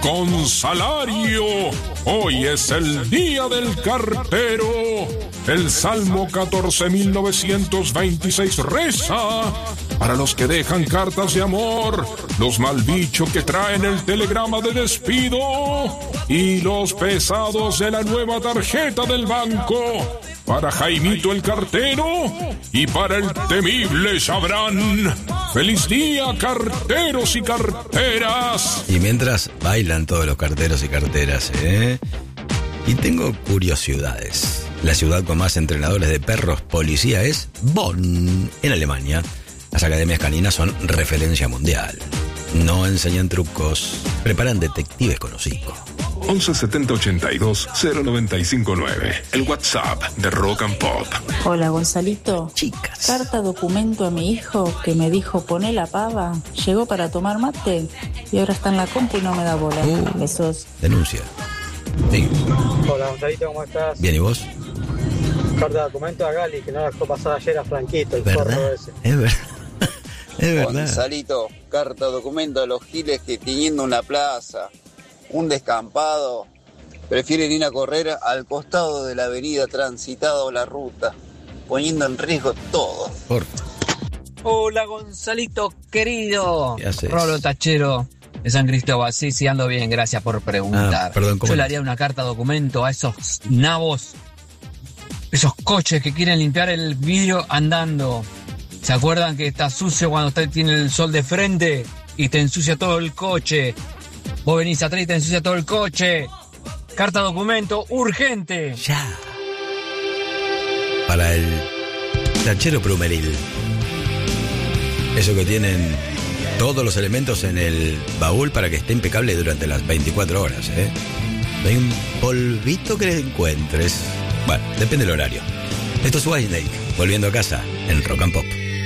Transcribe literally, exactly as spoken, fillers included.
con salario. Hoy es el día del cartero. El Salmo catorce mil novecientos veintiséis reza: para los que dejan cartas de amor, los malbichos que traen el telegrama de despido y los pesados de la nueva tarjeta del banco, para Jaimito el cartero y para el temible Sabrán. ¡Feliz día, carteros y carteras! Y mientras bailan todos los carteros y carteras, ¿eh? Y tengo curiosidades. La ciudad con más entrenadores de perros policía es Bonn, en Alemania. Las academias caninas son referencia mundial. No enseñan trucos, preparan detectives con hocico. once setenta ochenta y dos cero noventa y cinco nueve. El WhatsApp de Rock and Pop. Hola, Gonzalito. Chicas. Carta documento a mi hijo que me dijo poné la pava. Llegó para tomar mate y ahora está en la compu y no me da bola. Uh, Besos. Denuncia. Sí. Hola, Gonzalito, ¿cómo estás? Bien, ¿y vos? Carta documento a Gali, que no la dejó pasar ayer a Franquito, el ¿Verdad? forro ese. Es verdad. Es verdad. Gonzalito, carta documento a los giles que teniendo una plaza, un descampado, prefieren ir a correr al costado de la avenida transitada o la ruta, poniendo en riesgo todo. Por... Hola, Gonzalito querido. ¿Qué haces? Rolo Tachero de San Cristóbal. Sí, sí, ando bien, gracias por preguntar. Ah, perdón, ¿cómo Yo le no? haría una carta documento a esos nabos, esos coches que quieren limpiar el vidrio andando. ¿Se acuerdan que está sucio cuando usted tiene el sol de frente y te ensucia todo el coche? Vos venís atrás y te ensucia todo el coche. Carta documento urgente. Ya. Para el tachero Prumeril. Eso que tienen todos los elementos en el baúl para que esté impecable durante las veinticuatro horas, ¿eh? No hay un polvito que le encuentres. Bueno, depende del horario. Esto es Whitesnake, volviendo a casa en Rock and Pop.